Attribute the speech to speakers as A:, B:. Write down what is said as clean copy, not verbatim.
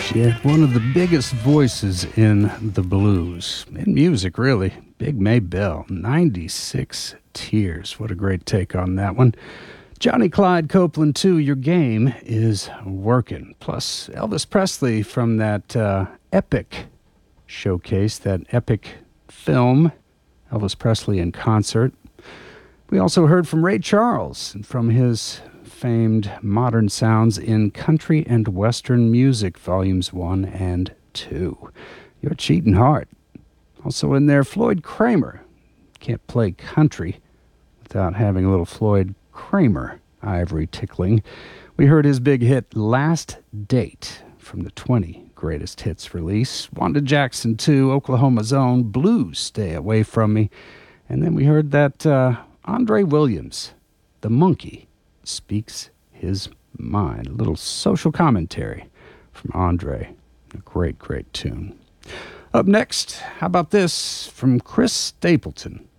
A: She had one of the biggest voices in the blues, in music really. Big Maybelle, 96 Tears. What a great take on that one. Johnny Clyde Copeland, too, Your Game is Working. Plus Elvis Presley from that epic showcase, that epic film, Elvis Presley in Concert. We also heard from Ray Charles and from his famed Modern Sounds in Country and Western Music, Volumes 1 and 2. Your Cheatin' Heart. Also in there, Floyd Kramer. Can't play country without having a little Floyd Kramer ivory tickling. We heard his big hit, Last Date, from the 20 Greatest Hits release. Wanda Jackson, too, Oklahoma's Own, Blues, Stay Away From Me. And then we heard that Andre Williams, The Monkey, Speaks His Mind. A little social commentary from Andre. A great, great tune. Up next, how about this from Chris Stapleton?